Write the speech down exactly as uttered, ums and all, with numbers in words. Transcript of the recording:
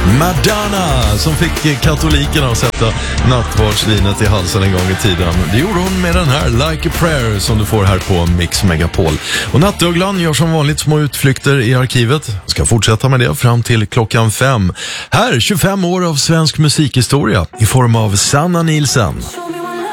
Madonna som fick katolikerna att sätta nattvardsvinet i halsen en gång i tiden. Det gjorde hon med den här Like a Prayer som du får här på Mix Megapol. Och Nattugglan gör som vanligt små utflykter i arkivet. Ska fortsätta med det fram till klockan fem. Här tjugofem år av svensk musikhistoria i form av Sanna Nielsen.